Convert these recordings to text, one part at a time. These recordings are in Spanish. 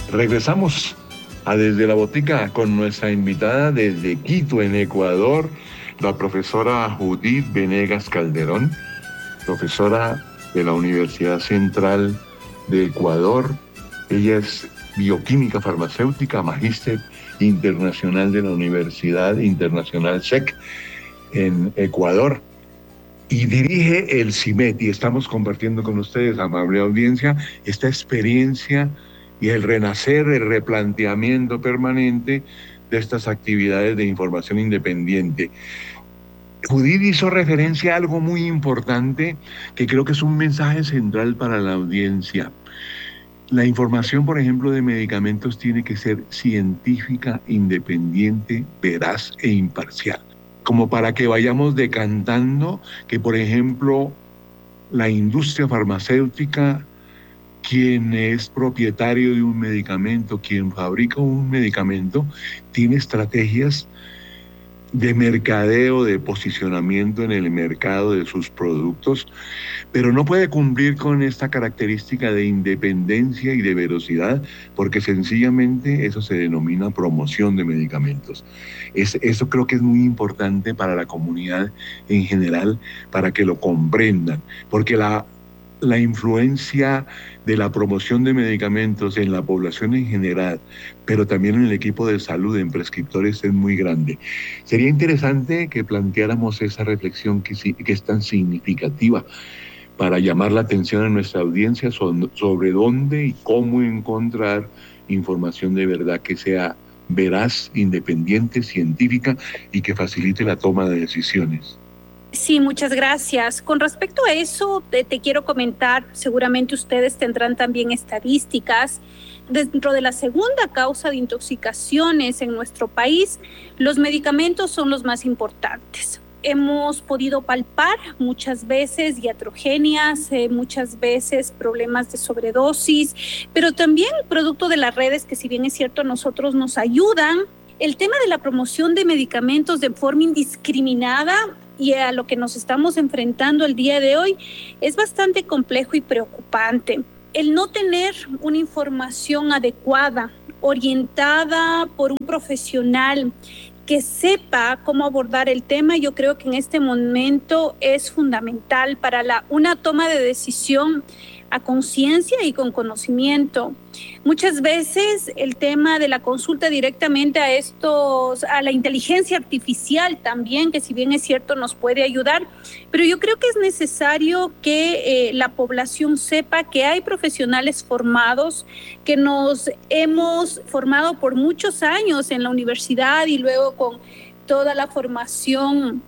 Regresamos a Desde la Botica con nuestra invitada desde Quito, en Ecuador, la profesora Judith Venegas Calderón, profesora de la Universidad Central de Ecuador. Ella es bioquímica farmacéutica, magíster internacional de la Universidad Internacional SEC en Ecuador y dirige el CIMET, y estamos compartiendo con ustedes, amable audiencia, esta experiencia y el renacer, el replanteamiento permanente de estas actividades de información independiente. Judith hizo referencia a algo muy importante que creo que es un mensaje central para la audiencia. La información, por ejemplo, de medicamentos tiene que ser científica, independiente, veraz e imparcial. Como para que vayamos decantando que, por ejemplo, la industria farmacéutica, quien es propietario de un medicamento, quien fabrica un medicamento, tiene estrategias de mercadeo, de posicionamiento en el mercado de sus productos, pero no puede cumplir con esta característica de independencia y de veracidad, porque sencillamente eso se denomina promoción de medicamentos. Eso creo que es muy importante para la comunidad en general, para que lo comprendan, porque la influencia de la promoción de medicamentos en la población en general, pero también en el equipo de salud, en prescriptores, es muy grande. Sería interesante que planteáramos esa reflexión que es tan significativa para llamar la atención a nuestra audiencia sobre dónde y cómo encontrar información de verdad que sea veraz, independiente, científica y que facilite la toma de decisiones. Sí, muchas gracias. Con respecto a eso, te quiero comentar, seguramente ustedes tendrán también estadísticas. Dentro de la segunda causa de intoxicaciones en nuestro país, los medicamentos son los más importantes. Hemos podido palpar muchas veces iatrogenias, muchas veces problemas de sobredosis, pero también producto de las redes que, si bien es cierto, a nosotros nos ayudan. El tema de la promoción de medicamentos de forma indiscriminada y a lo que nos estamos enfrentando el día de hoy es bastante complejo y preocupante. El no tener una información adecuada, orientada por un profesional que sepa cómo abordar el tema, yo creo que en este momento es fundamental para una toma de decisión a conciencia y con conocimiento. Muchas veces el tema de la consulta directamente a la inteligencia artificial también, que si bien es cierto nos puede ayudar, pero yo creo que es necesario que la población sepa que hay profesionales formados, que nos hemos formado por muchos años en la universidad y luego con toda la formación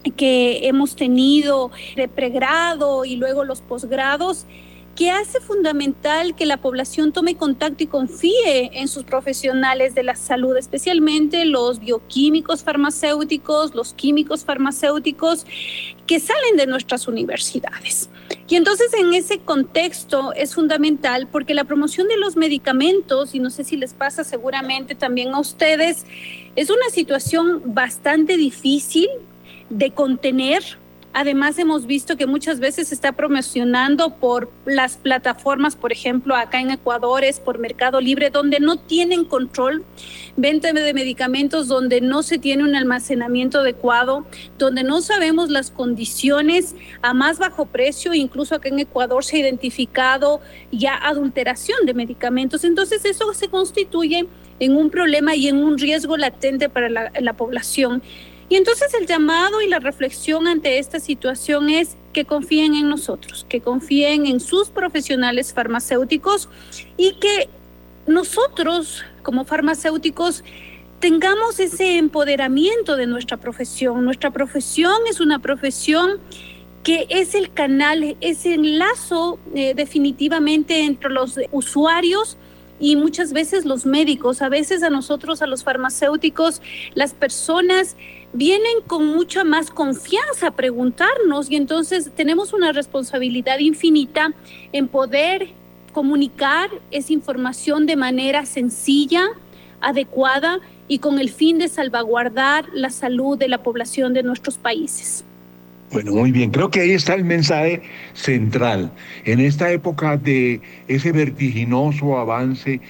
que hemos tenido de pregrado y luego los posgrados, que hace fundamental que la población tome contacto y confíe en sus profesionales de la salud, especialmente los bioquímicos farmacéuticos, los químicos farmacéuticos que salen de nuestras universidades. Y entonces en ese contexto es fundamental porque la promoción de los medicamentos, y no sé si les pasa seguramente también a ustedes, es una situación bastante difícil de contener. Además, hemos visto que muchas veces se está promocionando por las plataformas, por ejemplo, acá en Ecuador es por Mercado Libre, donde no tienen control, venta de medicamentos donde no se tiene un almacenamiento adecuado, donde no sabemos las condiciones a más bajo precio. Incluso acá en Ecuador se ha identificado ya adulteración de medicamentos. Entonces, eso se constituye en un problema y en un riesgo latente para la población. Y entonces el llamado y la reflexión ante esta situación es que confíen en nosotros, que confíen en sus profesionales farmacéuticos y que nosotros como farmacéuticos tengamos ese empoderamiento de nuestra profesión. Nuestra profesión es una profesión que es el canal, ese enlazo definitivamente entre los usuarios y muchas veces los médicos. A veces a nosotros, a los farmacéuticos, las personas vienen con mucha más confianza a preguntarnos y entonces tenemos una responsabilidad infinita en poder comunicar esa información de manera sencilla, adecuada y con el fin de salvaguardar la salud de la población de nuestros países. Bueno, muy bien. Creo que ahí está el mensaje central. En esta época de ese vertiginoso avance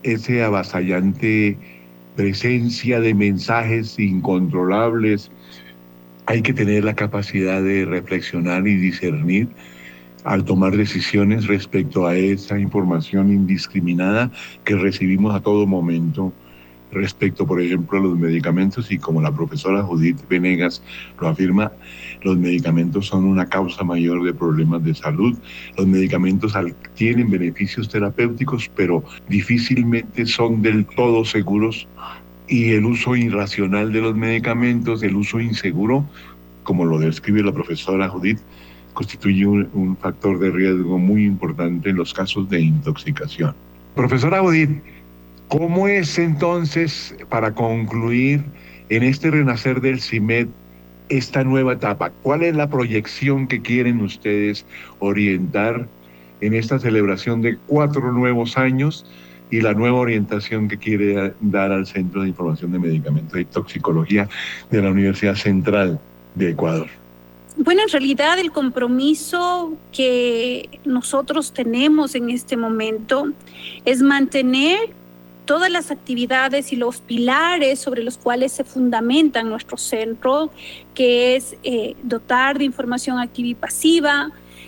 ese avasallante presencia de mensajes incontrolables, hay que tener la capacidad de reflexionar y discernir al tomar decisiones respecto a esa información indiscriminada que recibimos a todo momento respecto, por ejemplo, a los medicamentos, y como la profesora Judith Venegas lo afirma, los medicamentos son una causa mayor de problemas de salud. Los medicamentos tienen beneficios terapéuticos, pero difícilmente son del todo seguros, y el uso irracional de los medicamentos, el uso inseguro, como lo describe la profesora Judith, constituye un factor de riesgo muy importante en los casos de intoxicación. Profesora Judith, ¿cómo es entonces, para concluir, en este renacer del CIMED, esta nueva etapa? ¿Cuál es la proyección que quieren ustedes orientar en esta celebración de 4 nuevos años y la nueva orientación que quiere dar al Centro de Información de Medicamentos y Toxicología de la Universidad Central de Ecuador? Bueno, en realidad el compromiso que nosotros tenemos en este momento es mantener todas las actividades y los pilares sobre los cuales se fundamenta nuestro centro, que es dotar de información activa y pasiva,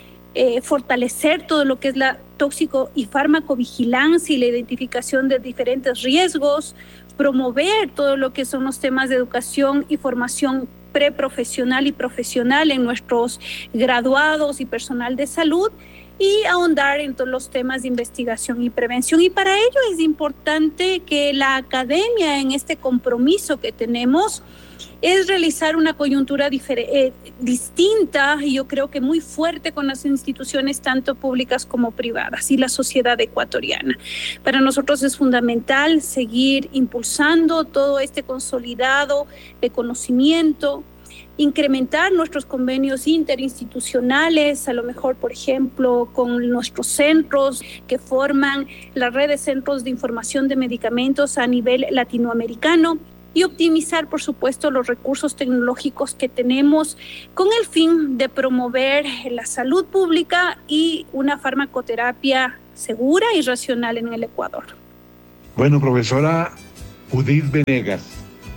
fortalecer todo lo que es la tóxico y farmacovigilancia y la identificación de diferentes riesgos, promover todo lo que son los temas de educación y formación preprofesional y profesional en nuestros graduados y personal de salud, y ahondar en todos los temas de investigación y prevención. Y para ello es importante que la academia, en este compromiso que tenemos, es realizar una coyuntura distinta, y yo creo que muy fuerte, con las instituciones tanto públicas como privadas y la sociedad ecuatoriana. Para nosotros es fundamental seguir impulsando todo este consolidado de conocimiento, incrementar nuestros convenios interinstitucionales, a lo mejor, por ejemplo, con nuestros centros que forman la red de centros de información de medicamentos a nivel latinoamericano, y optimizar, por supuesto, los recursos tecnológicos que tenemos con el fin de promover la salud pública y una farmacoterapia segura y racional en el Ecuador. Bueno, profesora Judith Venegas,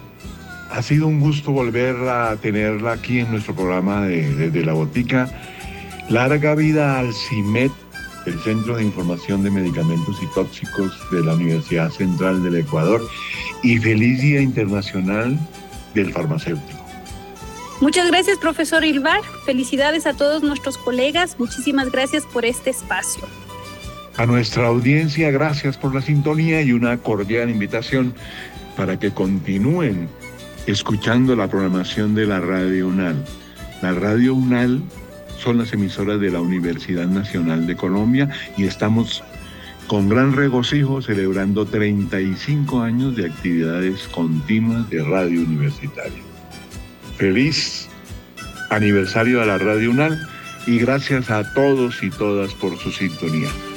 ha sido un gusto volver a tenerla aquí en nuestro programa de La Botica. Larga vida al CIMED, el Centro de Información de Medicamentos y Tóxicos de la Universidad Central del Ecuador, y feliz Día Internacional del Farmacéutico. Muchas gracias, profesor Ilvar. Felicidades a todos nuestros colegas. Muchísimas gracias por este espacio. A nuestra audiencia, gracias por la sintonía y una cordial invitación para que continúen escuchando la programación de la Radio UNAL. La Radio UNAL son las emisoras de la Universidad Nacional de Colombia, y estamos con gran regocijo celebrando 35 años de actividades continuas de radio universitaria. Feliz aniversario a la Radio UNAL, y gracias a todos y todas por su sintonía.